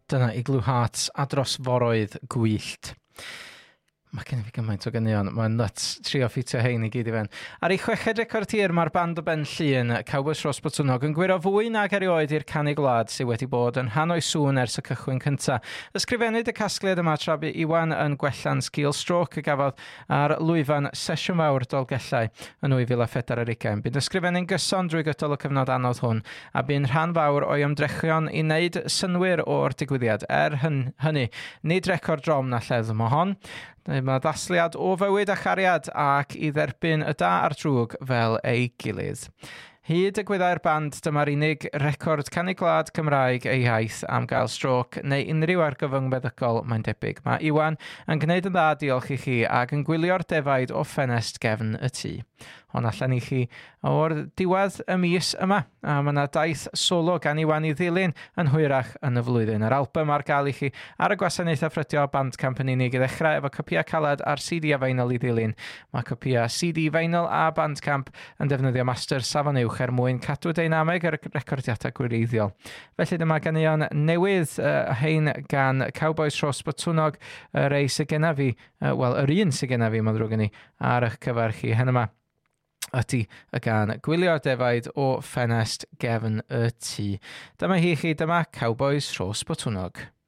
Dyna Igloo Hearts a dros foroedd gwyllt. Mae gen i fi gymaint o gynion. Mae'n nuts trio ffitio hein i gyd i fewn. Ar ei chweched record hir, mae'r band o Ben Llŷn, Cowboys Ros Botwnog, yn gwiro fwy nag erioed i'r canu gwlad sydd wedi bod yn rhan o'i sŵn ers y cychwyn cyntaf. Ysgrifennwyd y casgliad yma tra bu Iwan yn gwellan sgil stroke y gafodd ar lwyfan sesiwn fawr Dolgellau yn 2024. Bydd ysgrifennu'n gyson drwy gydol y cyfnod anodd hwn a bydd rhan fawr o'i ymdrechion i wneud synwyr o'r digwyddiad. Hynny, nid record drom na lleddf mae hon. Mae dasliad o fywyd a chariad ac i dderbyn y da a'r drwg fel ei gilydd. Hyd y gwyddau'r band, dyma'r unig record canu gwlad Cymraeg ei haith am gael stroc neu unrhyw argyfwng meddygol mae'n debyg. Mae Iwan yn gwneud yn dda, diolch i chi, ac yn gwylio'r defaid o ffenest gefn y tŷ. Hon allan i chi o'r diwedd y mis yma. A mae yna daith solo gan Iwan i ddilyn yn hwyrach yn y flwyddyn. Yr album ar gael i chi ar y gwasanaethau ffrydio Bandcamp yn unig i ddechrau efo copïau caled ar CD a vinyl i ddilyn. Mae copïau CD, vinyl a Bandcamp yn defnyddio master safon uwch mwyn cadw dynameg ar recordiadau gwreiddiol. Felly dyma ganeuon newydd hein gan Cowboys Ros Botwnog, yr un sydd genna fi, mae'n ddrwg gen i, ar eich cyfer chi hen yma. Ydy y gan gwylio'r defaid o ffenest gefn y tŷ. Dyma hi chi, dyma Cowboys Ros Botwnog.